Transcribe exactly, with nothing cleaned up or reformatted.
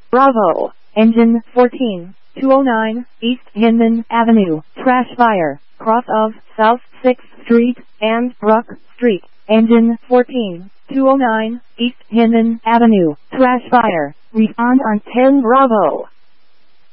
Bravo. Engine fourteen, two oh nine, East Hinman Avenue. Trash fire. Cross of South sixth Street and Brook Street. Engine fourteen, two oh nine, East Hinman Avenue. Trash fire. Respond on ten Bravo.